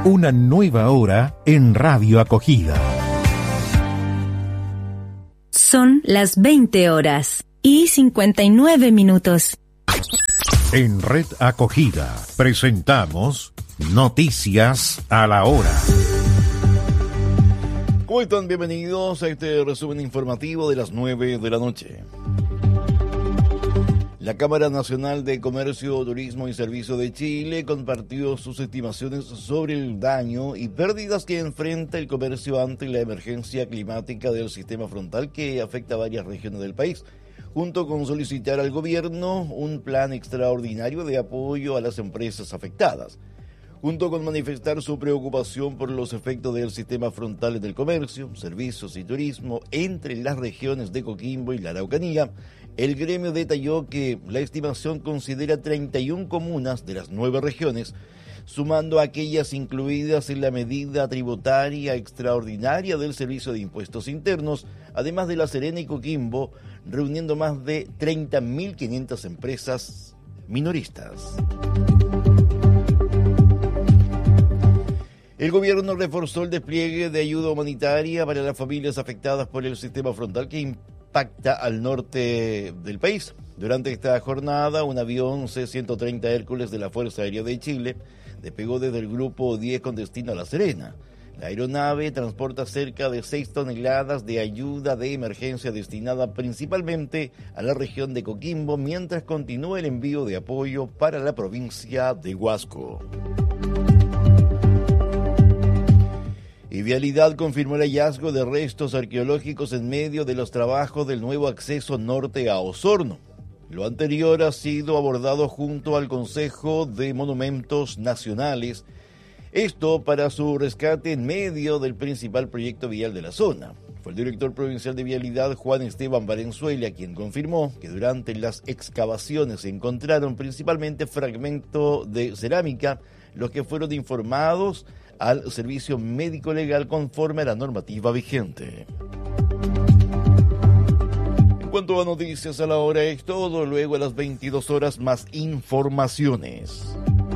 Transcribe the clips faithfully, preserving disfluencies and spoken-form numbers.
Una nueva hora en Radio Acogida. Son las veinte horas y cincuenta y nueve minutos. En Red Acogida presentamos Noticias a la Hora. ¿Cómo están? Bienvenidos a este resumen informativo de las nueve de la noche. La Cámara Nacional de Comercio, Turismo y Servicio de Chile compartió sus estimaciones sobre el daño y pérdidas que enfrenta el comercio ante la emergencia climática del sistema frontal que afecta a varias regiones del país, junto con solicitar al gobierno un plan extraordinario de apoyo a las empresas afectadas. Junto con manifestar su preocupación por los efectos del sistema frontal del comercio, servicios y turismo entre las regiones de Coquimbo y la Araucanía, el gremio detalló que la estimación considera treinta y una comunas de las nueve regiones, sumando a aquellas incluidas en la medida tributaria extraordinaria del Servicio de Impuestos Internos, además de La Serena y Coquimbo, reuniendo más de treinta mil quinientas empresas minoristas. El gobierno reforzó el despliegue de ayuda humanitaria para las familias afectadas por el sistema frontal que impacta al norte del país. Durante esta jornada, un avión C ciento treinta Hércules de la Fuerza Aérea de Chile despegó desde el Grupo diez con destino a La Serena. La aeronave transporta cerca de seis toneladas de ayuda de emergencia destinada principalmente a la región de Coquimbo, mientras continúa el envío de apoyo para la provincia de Huasco. Y Vialidad confirmó el hallazgo de restos arqueológicos en medio de los trabajos del nuevo acceso norte a Osorno. Lo anterior ha sido abordado junto al Consejo de Monumentos Nacionales, esto para su rescate en medio del principal proyecto vial de la zona. Fue el director provincial de Vialidad, Juan Esteban Valenzuela, quien confirmó que durante las excavaciones se encontraron principalmente fragmentos de cerámica, los que fueron informados al servicio médico legal conforme a la normativa vigente. En cuanto a noticias a la hora es todo, luego a las veintidós horas más informaciones.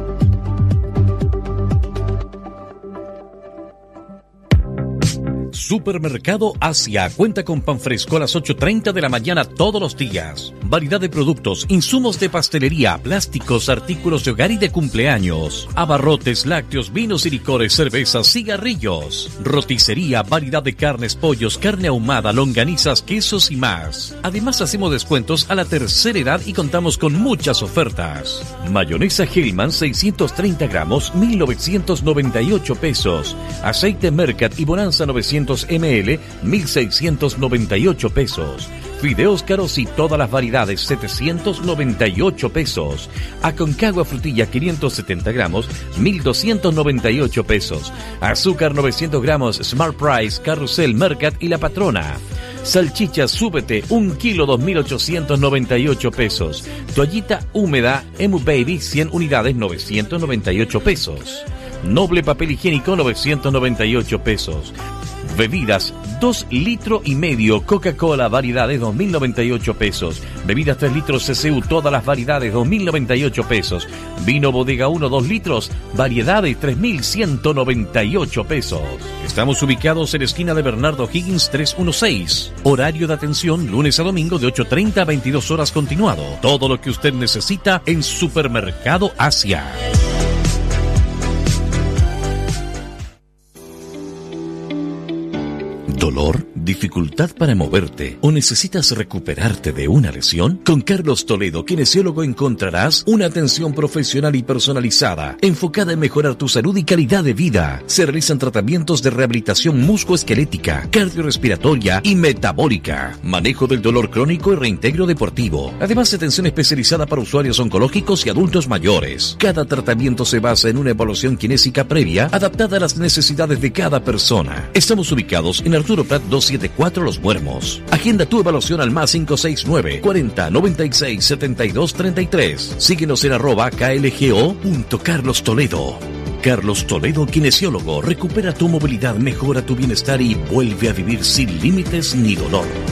Supermercado Asia cuenta con pan fresco a las ocho treinta de la mañana todos los días. Variedad de productos, insumos de pastelería, plásticos, artículos de hogar y de cumpleaños. Abarrotes, lácteos, vinos y licores, cervezas, cigarrillos. Roticería, variedad de carnes, pollos, carne ahumada, longanizas, quesos y más. Además hacemos descuentos a la tercera edad y contamos con muchas ofertas. Mayonesa Hellman seiscientos treinta gramos, mil novecientos noventa y ocho pesos. Aceite Mercat y Bonanza novecientos mililitros, mil seiscientos noventa y ocho pesos. Fideos caros y todas las variedades, setecientos noventa y ocho pesos. Aconcagua frutilla quinientos setenta gramos, mil doscientos noventa y ocho pesos. Azúcar novecientos gramos, Smart Price, Carrusel, Mercat y La Patrona. Salchicha Súbete, un kilo, dos mil ochocientos noventa y ocho pesos. Toallita húmeda, Emu Baby, cien unidades, novecientos noventa y ocho pesos. Noble papel higiénico, novecientos noventa y ocho pesos. Bebidas, dos litros y medio, Coca-Cola, variedades, dos mil noventa y ocho pesos. Bebidas tres litros C C U, todas las variedades, dos mil noventa y ocho pesos. Vino Bodega uno, dos litros, variedades, tres mil ciento noventa y ocho pesos. Estamos ubicados en la esquina de Bernardo Higgins trescientos dieciséis. Horario de atención, lunes a domingo de ocho treinta a veintidós horas continuado. Todo lo que usted necesita en Supermercado Asia. ¿Dolor? ¿Dificultad para moverte? ¿O necesitas recuperarte de una lesión? Con Carlos Toledo, kinesiólogo, encontrarás una atención profesional y personalizada, enfocada en mejorar tu salud y calidad de vida. Se realizan tratamientos de rehabilitación musculoesquelética, cardiorrespiratoria y metabólica, manejo del dolor crónico y reintegro deportivo. Además, atención especializada para usuarios oncológicos y adultos mayores. Cada tratamiento se basa en una evaluación kinésica previa, adaptada a las necesidades de cada persona. Estamos ubicados en Arturo Prat doscientos setenta y cuatro Los Muermos. Agenda tu evaluación al más cinco seis nueve, cuarenta, noventa y seis, setenta y dos, treinta y tres. Síguenos en arroba klgo punto Carlos Toledo. Carlos Toledo, kinesiólogo. Recupera tu movilidad, mejora tu bienestar y vuelve a vivir sin límites ni dolor.